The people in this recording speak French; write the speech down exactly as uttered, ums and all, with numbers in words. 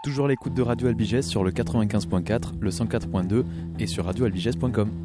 Toujours à l'écoute de Radio Albiges sur le quatre-vingt-quinze point quatre, le cent quatre point deux et sur radio albiges point com.